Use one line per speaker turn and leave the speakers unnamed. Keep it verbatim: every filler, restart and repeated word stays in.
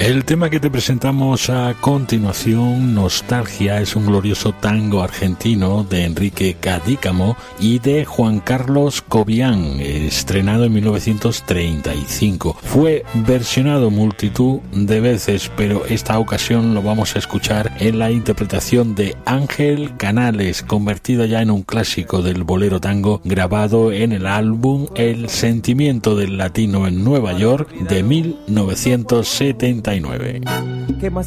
El tema que te presentamos a continuación, Nostalgia, es un glorioso tango argentino de Enrique Cadícamo y de Juan Carlos Cobian, estrenado en mil novecientos treinta y cinco. Fue versionado multitud de veces, pero esta ocasión lo vamos a escuchar en la interpretación de Ángel Canales, convertido ya en un clásico del bolero tango, grabado en el álbum El sentimiento del latino en Nueva York de mil novecientos setenta y nueve.